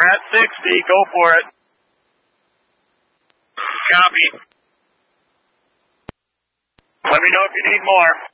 at 60. Go for it. Copy. Let me know if you need more.